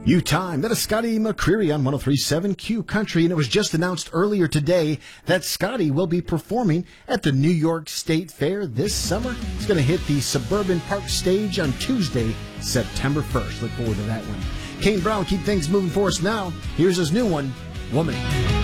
U-Time. That is Scotty McCreery on 103.7 Q Country, and it was just announced earlier today that Scotty will be performing at the New York State Fair this summer. He's going to hit the Suburban Park stage on Tuesday, September 1st. Look forward to that one. Kane Brown, keep things moving for us now. Here's his new one, Woman.